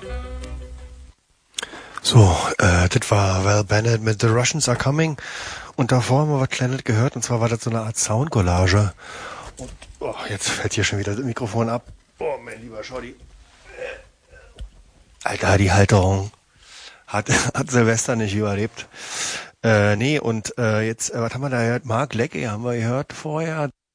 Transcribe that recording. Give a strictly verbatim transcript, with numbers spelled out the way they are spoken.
So, äh, das war Val Bennett mit The Russians Are Coming. Und davor haben wir was Kleines gehört, und zwar war das so eine Art Soundcollage. Und oh, jetzt fällt hier schon wieder das Mikrofon ab. Oh, mein lieber Schotti. Alter, die Halterung hat, hat Silvester nicht überlebt. Äh, nee, und äh, jetzt, äh, was haben wir da gehört? Mark Leckie haben wir gehört vorher.